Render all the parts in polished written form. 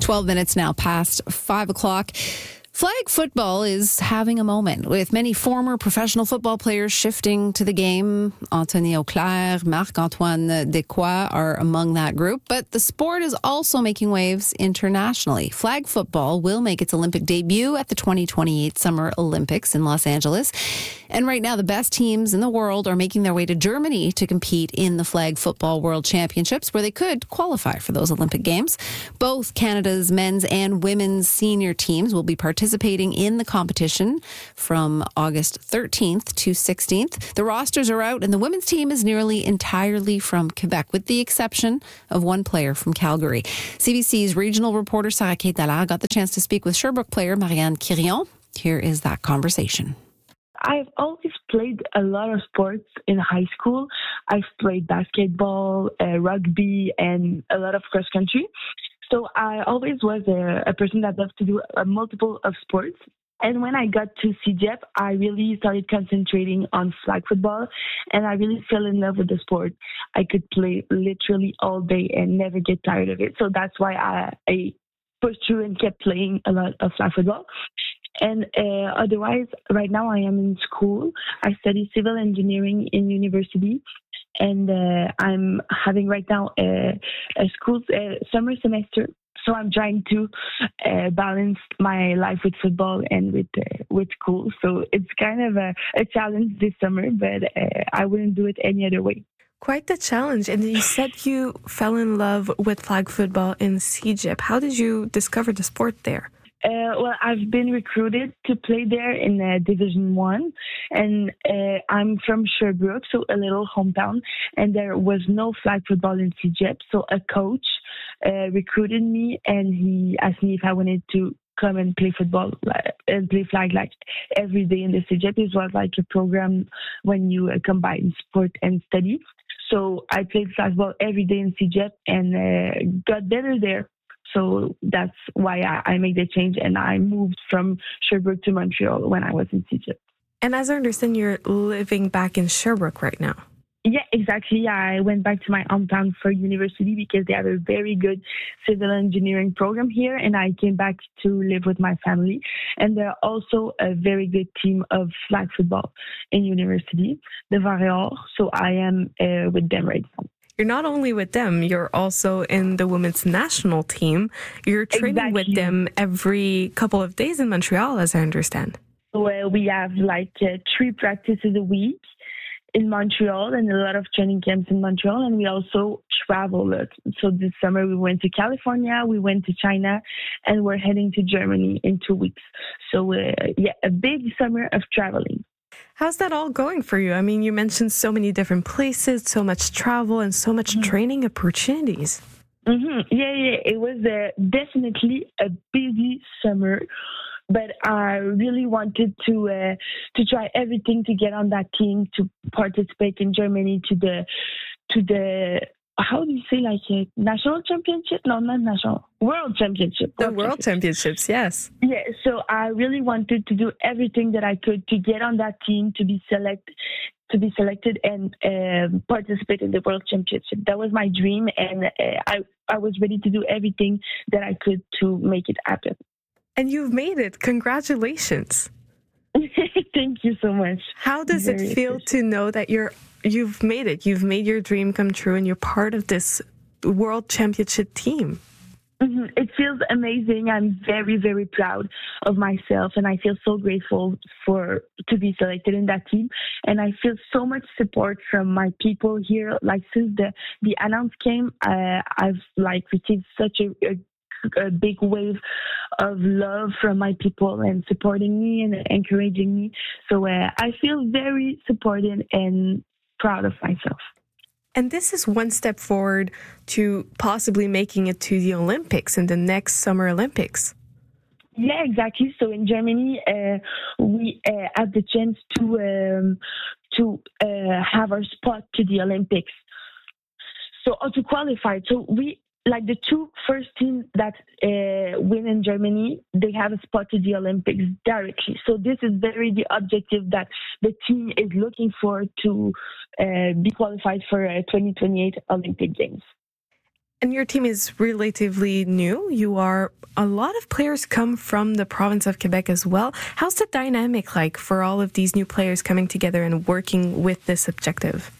12 minutes now past 5 o'clock. Flag football is having a moment, with many former professional football players shifting to the game. Anthony Auclair, Marc-Antoine Dequoy are among that group, but the sport is also making waves internationally. Flag football will make its Olympic debut at the 2028 Summer Olympics in Los Angeles. And right now, the best teams in the world are making their way to Germany to compete in the Flag Football World Championships, where they could qualify for those Olympic Games. Both Canada's men's and women's senior teams will be participating in the competition from August 13th to 16th. The rosters are out, and the women's team is nearly entirely from Quebec, with the exception of one player from Calgary. CBC's regional reporter Sarah Kate Dallaire got the chance to speak with Sherbrooke player Marianne Quirion. Here is that conversation. I've always played a lot of sports in high school. I've played basketball, rugby, and a lot of cross country. So I always was a person that loved to do a multiple of sports. And when I got to CEGEP, I really started concentrating on flag football, and I really fell in love with the sport. I could play literally all day and never get tired of it. So that's why I pushed through and kept playing a lot of flag football. And otherwise, right now I am in school. I study civil engineering in university. And I'm having right now a school summer semester. So I'm trying to balance my life with football and with school. So it's kind of a challenge this summer, but I wouldn't do it any other way. Quite the challenge. And you said you fell in love with flag football in CEGEP. How did you discover the sport there? Well, I've been recruited to play there in Division 1, and I'm from Sherbrooke, so a little hometown, and there was no flag football in CEGEP, so a coach recruited me, and he asked me if I wanted to come and play football and play flag like every day in the CEGEP. It was like a program when you combine sport and study. So I played flag football every day in CEGEP and got better there. So that's why I made the change, and I moved from Sherbrooke to Montreal when I was in CEGEP. And as I understand, you're living back in Sherbrooke right now. Yeah, exactly. I went back to my hometown for university because they have a very good civil engineering program here, and I came back to live with my family. And they're also a very good team of flag football in university, the Varéor. So I am with them right now. You're not only with them, you're also in the women's national team. You're training with them every couple of days in Montreal, as I understand. Well, we have like 3 practices a week in Montreal and a lot of training camps in Montreal. And we also travel a lot. So this summer we went to California, we went to China, and we're heading to Germany in 2 weeks. So a big summer of traveling. How's that all going for you? I mean, you mentioned so many different places, so much travel, and so much training opportunities. Mm-hmm. Yeah. It was definitely a busy summer, but I really wanted to try everything to get on that team, to participate in Germany to the how do you say, like a national championship? No, not national. World championship. The World Championships, yes. Yeah, so I really wanted to do everything that I could to get on that team, to be selected and participate in the World Championship. That was my dream, and I was ready to do everything that I could to make it happen. And you've made it. Congratulations. Thank you so much. How does it feel to know that you've made it? You've made your dream come true, and you're part of this World Championship team. Mm-hmm. It feels amazing. I'm very, very proud of myself, and I feel so grateful to be selected in that team. And I feel so much support from my people here. Like since the announce came, I've received such a big wave of love from my people and supporting me and encouraging me. So I feel very supported and proud of myself. And this is one step forward to possibly making it to the Olympics in the next Summer Olympics. Yeah, exactly. So in Germany, we have the chance to have our spot to the Olympics. So to qualify. So we like the 2 first teams that win in Germany, they have a spot to the Olympics directly. So this is very the objective that the team is looking for to be qualified for 2028 Olympic Games. And your team is relatively new. A lot of players come from the province of Quebec as well. How's the dynamic like for all of these new players coming together and working with this objective?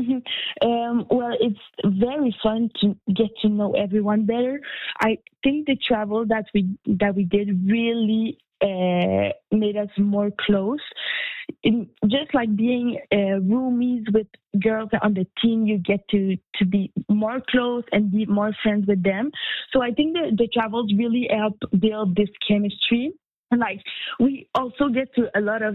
Well, it's very fun to get to know everyone better. I think the travel that we did really made us more close. Just like being roomies with girls on the team, you get to be more close and be more friends with them. So I think the travels really help build this chemistry. And like we also get to a lot of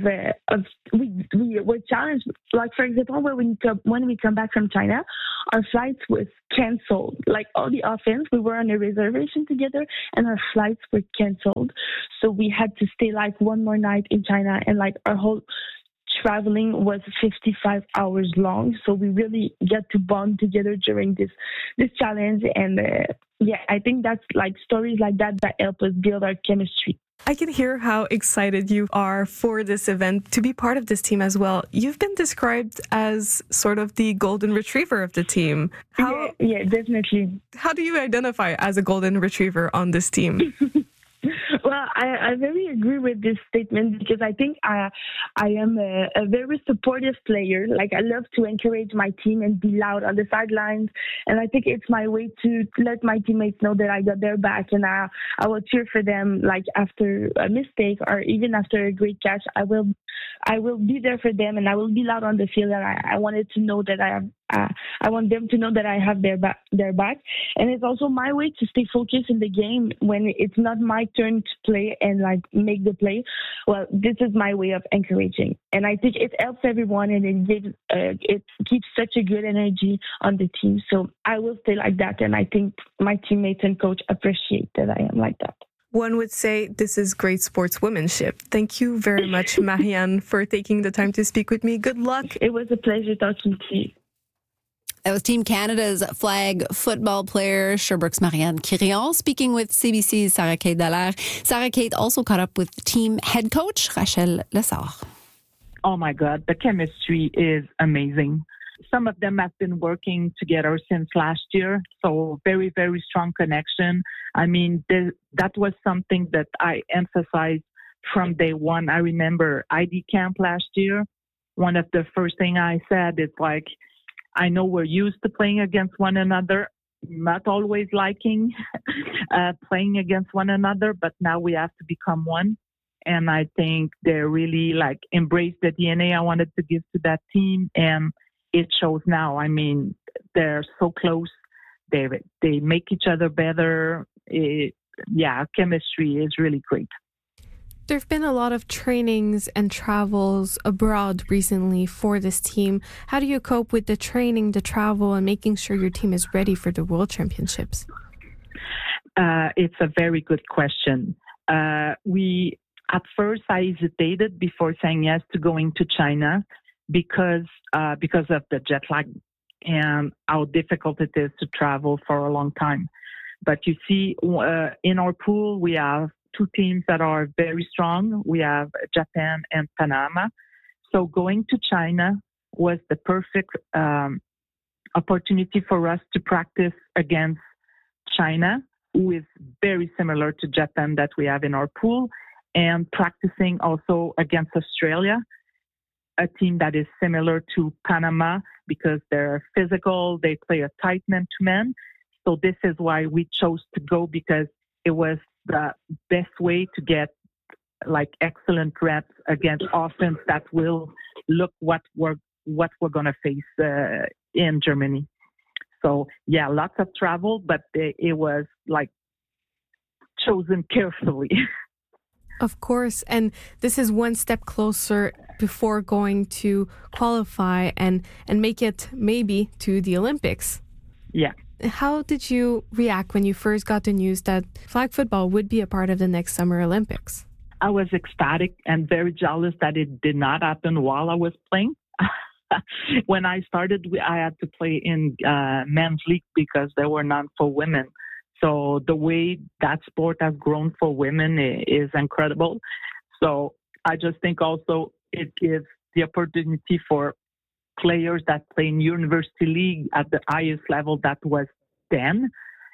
we were challenged. Like for example, when we come back from China, our flights was canceled. Like all the offense, we were on a reservation together, and our flights were canceled. So we had to stay like one more night in China, and like our whole traveling was 55 hours long. So we really get to bond together during this challenge. And I think that's like stories like that help us build our chemistry. I can hear how excited you are for this event, to be part of this team as well. You've been described as sort of the golden retriever of the team. Yeah, definitely. How do you identify as a golden retriever on this team? Well, I very agree with this statement because I think I am a very supportive player. Like I love to encourage my team and be loud on the sidelines. And I think it's my way to let my teammates know that I got their back, and I will cheer for them. Like after a mistake or even after a great catch, I will be there for them, and I will be loud on the field. And I wanted to know that I want them to know that I have their back. And it's also my way to stay focused in the game when it's not my turn to play and like make the play. Well, this is my way of encouraging, and I think it helps everyone, and it keeps such a good energy on the team. So I will stay like that, and I think my teammates and coach appreciate that I am like that. One would say this is great sportswomanship. Thank you very much, Marianne, for taking the time to speak with me. Good luck. It was a pleasure talking to you. That was Team Canada's flag football player, Sherbrooke's Marianne Quirion, speaking with CBC's Sarah-Kate Dallaire. Sarah-Kate also caught up with team head coach, Rachel Lessard. Oh my God, the chemistry is amazing. Some of them have been working together since last year, so very, very strong connection. I mean, that was something that I emphasized from day one. I remember ID camp last year. One of the first thing I said is like, I know we're used to playing against one another, not always liking playing against one another, but now we have to become one. And I think they really like embrace the DNA I wanted to give to that team, and it shows now. I mean, they're so close. They make each other better. Chemistry is really great. There have been a lot of trainings and travels abroad recently for this team. How do you cope with the training, the travel, and making sure your team is ready for the World Championships? It's a very good question. At first, I hesitated before saying yes to going to China because of the jet lag and how difficult it is to travel for a long time. But you see, in our pool, we have two teams that are very strong. We have Japan and Panama. So going to China was the perfect opportunity for us to practice against China, who is very similar to Japan that we have in our pool, and practicing also against Australia, a team that is similar to Panama because they're physical, they play a tight man-to-man. So this is why we chose to go, because it was the best way to get like excellent reps against offense that will look what we're going to face in Germany. So yeah, lots of travel, but it was like chosen carefully. Of course, and this is one step closer before going to qualify and make it maybe to the Olympics. Yeah. How did you react when you first got the news that flag football would be a part of the next Summer Olympics? I was ecstatic and very jealous that it did not happen while I was playing. When I started, I had to play in men's league because there were none for women. So the way that sport has grown for women is incredible. So I just think also it gives the opportunity for players that play in university league at the highest level that was then,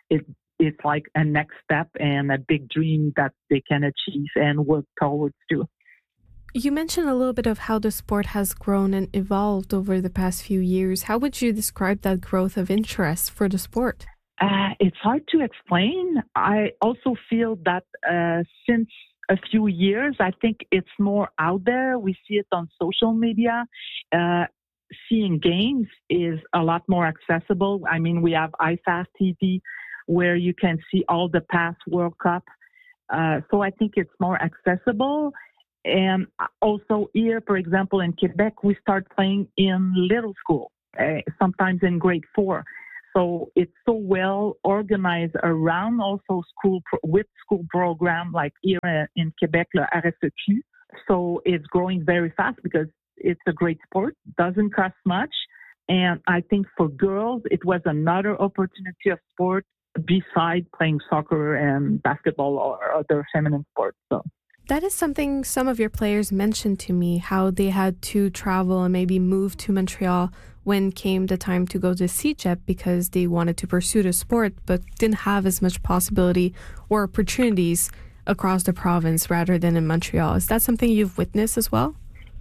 it's like a next step and a big dream that they can achieve and work towards to. You mentioned a little bit of how the sport has grown and evolved over the past few years. How would you describe that growth of interest for the sport? It's hard to explain. I also feel that since a few years, I think it's more out there. We see it on social media. Seeing games is a lot more accessible. I mean, we have iFast TV where you can see all the past World Cup. So I think it's more accessible. And also here, for example, in Quebec, we start playing in little school, sometimes in grade 4. So it's so well organized around also school program like here in Quebec, le RSEQ. So it's growing very fast because it's a great sport, doesn't cost much. And I think for girls, it was another opportunity of sport beside playing soccer and basketball or other feminine sports. So that is something some of your players mentioned to me, how they had to travel and maybe move to Montreal when came the time to go to CEGEP because they wanted to pursue the sport but didn't have as much possibility or opportunities across the province rather than in Montreal. Is that something you've witnessed as well?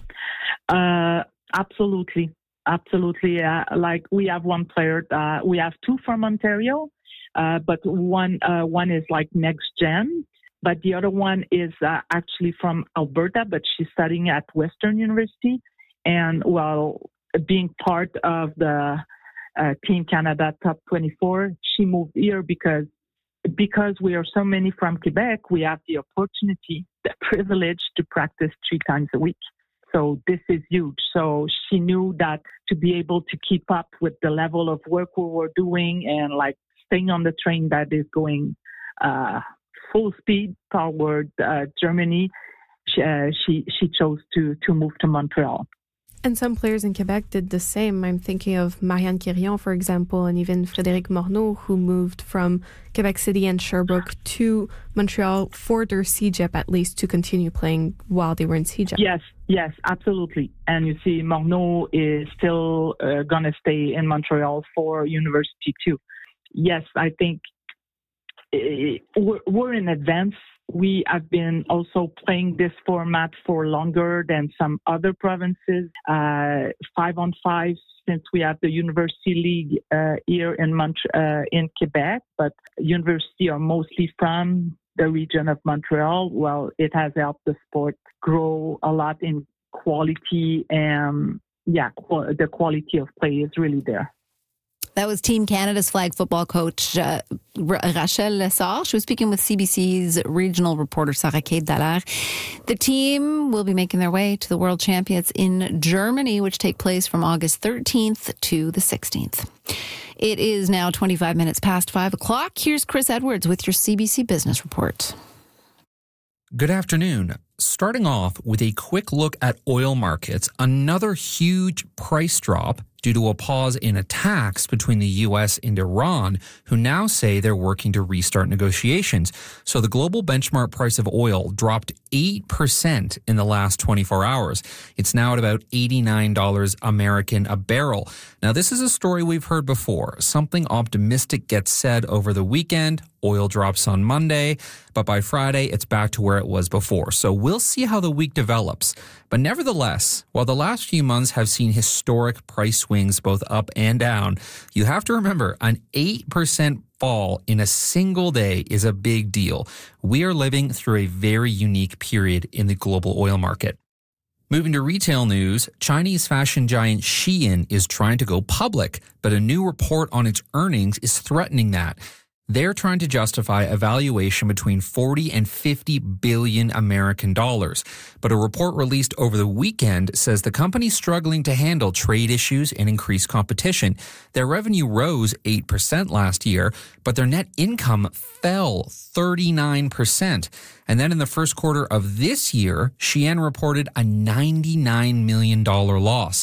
Absolutely. Like we have one player, we have two from Ontario, but one is like next gen. But the other one is actually from Alberta, but she's studying at Western University. And well, being part of the Team Canada Top 24, she moved here because we are so many from Quebec, we have the opportunity, the privilege to practice 3 times a week. So this is huge. So she knew that to be able to keep up with the level of work we were doing and like staying on the train that is going full speed toward Germany, she chose to move to Montreal. And some players in Quebec did the same. I'm thinking of Marianne Quirion, for example, and even Frédéric Morneau, who moved from Quebec City and Sherbrooke to Montreal for their CEGEP, at least, to continue playing while they were in CEGEP. Yes, absolutely. And you see, Morneau is still going to stay in Montreal for university too. Yes, I think we're in advance. We have been also playing this format for longer than some other provinces, 5-on-5, since we have the University League here in Quebec, but university are mostly from the region of Montreal. Well, it has helped the sport grow a lot in quality, and the quality of play is really there. That was Team Canada's flag football coach, Rachel Lessard. She was speaking with CBC's regional reporter, Sarah-Kate Dallaire. The team will be making their way to the World Championships in Germany, which take place from August 13th to the 16th. It is now 25 minutes past 5 o'clock. Here's Chris Edwards with your CBC Business Report. Good afternoon. Starting off with a quick look at oil markets, another huge price drop due to a pause in attacks between the U.S. and Iran, who now say they're working to restart negotiations. So the global benchmark price of oil dropped 8% in the last 24 hours. It's now at about $89 American a barrel. Now, this is a story we've heard before. Something optimistic gets said over the weekend. Oil drops on Monday, but by Friday, it's back to where it was before. So we'll see how the week develops. But nevertheless, while the last few months have seen historic price swings both up and down, you have to remember an 8% fall in a single day is a big deal. We are living through a very unique period in the global oil market. Moving to retail news, Chinese fashion giant Shein is trying to go public, but a new report on its earnings is threatening that. They're trying to justify a valuation between 40 and 50 billion American dollars. But a report released over the weekend says the company's struggling to handle trade issues and increased competition. Their revenue rose 8% last year, but their net income fell 39%. And then in the first quarter of this year, Shein reported a $99 million loss.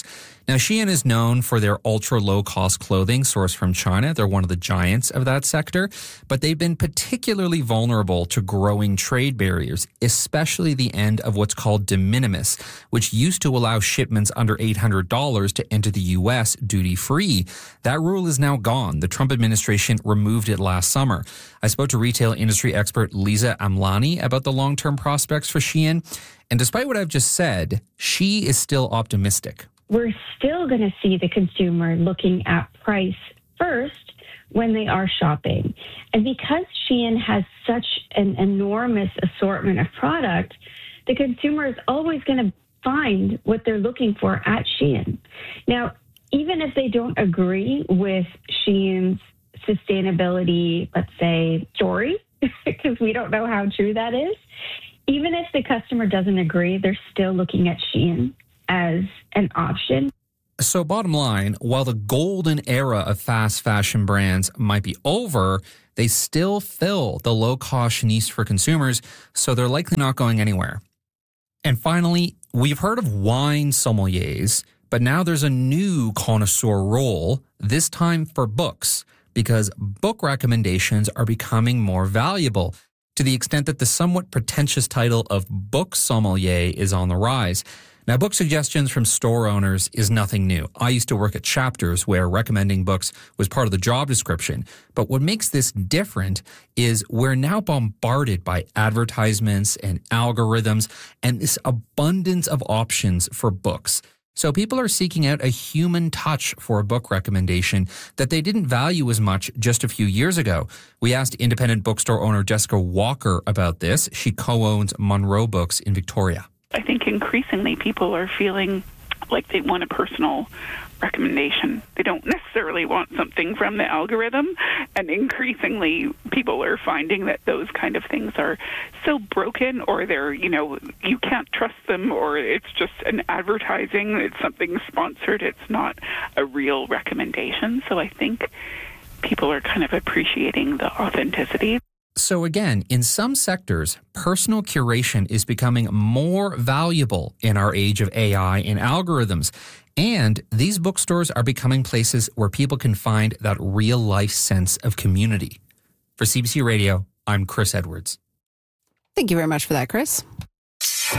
Now, Shein is known for their ultra-low-cost clothing sourced from China. They're one of the giants of that sector, but they've been particularly vulnerable to growing trade barriers, especially the end of what's called de minimis, which used to allow shipments under $800 to enter the U.S. duty-free. That rule is now gone. The Trump administration removed it last summer. I spoke to retail industry expert Lisa Amlani about the long-term prospects for Shein, and despite what I've just said, she is still optimistic. We're still going to see the consumer looking at price first when they are shopping. And because Shein has such an enormous assortment of product, the consumer is always going to find what they're looking for at Shein. Now, even if they don't agree with Shein's sustainability, let's say, story, because we don't know how true that is, even if the customer doesn't agree, they're still looking at Shein as an option. So bottom line, while the golden era of fast fashion brands might be over, they still fill the low-cost niche for consumers, so they're likely not going anywhere. And finally, we've heard of wine sommeliers, but now there's a new connoisseur role, this time for books, because book recommendations are becoming more valuable, to the extent that the somewhat pretentious title of book sommelier is on the rise. Now, book suggestions from store owners is nothing new. I used to work at Chapters, where recommending books was part of the job description. But what makes this different is we're now bombarded by advertisements and algorithms and this abundance of options for books. So people are seeking out a human touch for a book recommendation that they didn't value as much just a few years ago. We asked independent bookstore owner Jessica Walker about this. She co-owns Monroe Books in Victoria. I think increasingly people are feeling like they want a personal recommendation. They don't necessarily want something from the algorithm, and increasingly people are finding that those kind of things are so broken, or they're, you can't trust them, or it's just an advertising, it's something sponsored, it's not a real recommendation. So I think people are kind of appreciating the authenticity. So again, in some sectors, personal curation is becoming more valuable in our age of AI and algorithms. And these bookstores are becoming places where people can find that real-life sense of community. For CBC Radio, I'm Chris Edwards. Thank you very much for that, Chris.